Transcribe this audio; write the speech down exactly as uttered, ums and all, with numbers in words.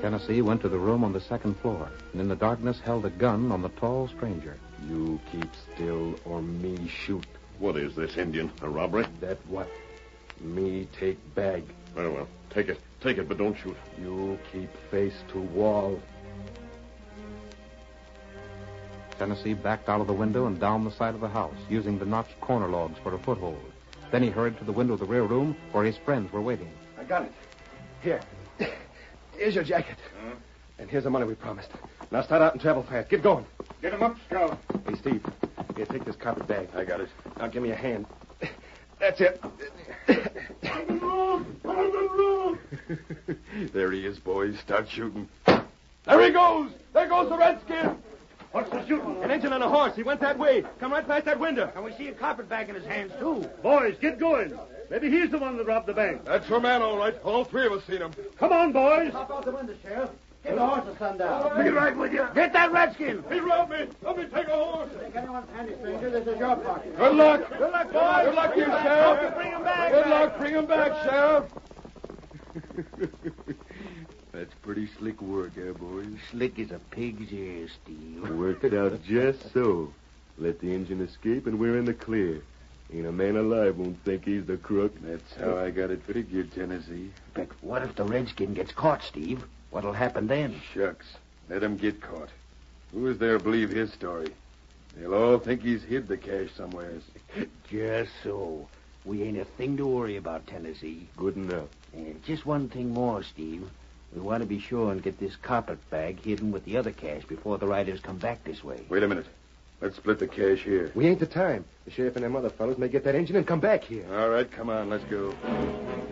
Tennessee went to the room on the second floor, and in the darkness held a gun on the tall stranger. You keep still or me shoot. What is this, Indian? A robbery? That what? Me take bag. Very well. Take it. Take it, but don't shoot. You keep face to wall. Tennessee backed out of the window and down the side of the house, using the notched corner logs for a foothold. Then he hurried to the window of the rear room where his friends were waiting. I got it. Here. Here's your jacket. Huh? And here's the money we promised. Now start out and travel fast. Get going. Get him up, Scout. Hey, Steve. Here, take this carpet bag. I got it. Now give me a hand. That's it. There he is, boys. Start shooting. There he goes! There goes the redskin! What's the shooting? An engine on a horse. He went that way. Come right past that window. And we see a carpetbag in his hands, too. Boys, get going. Maybe he's the one that robbed the bank. That's your man, all right. All three of us seen him. Come on, boys. Hop out the window, Sheriff. Get the horse to sundown. Be right with you. Get that redskin. He robbed me. Let me take a horse. Take anyone's handy, stranger. This is your pocket. Good luck. Good luck, boys. Good luck to you, Sheriff. Bring him back. Good luck. Bring him back, Sheriff. That's pretty slick work, eh, boys? Slick as a pig's ear, Steve. Worked out just so. Let the engine escape, and we're in the clear. Ain't a man alive won't think he's the crook. That's how I got it figured, Tennessee. But what if the redskin gets caught, Steve? What'll happen then? Shucks. Let him get caught. Who is there to believe his story? They'll all think he's hid the cash somewheres. Just so. We ain't a thing to worry about, Tennessee. Good enough. And just one thing more, Steve. We want to be sure and get this carpetbag hidden with the other cash before the riders come back this way. Wait a minute. Let's split the cash here. We ain't the time. The sheriff and them other fellows may get that engine and come back here. All right, come on, let's go.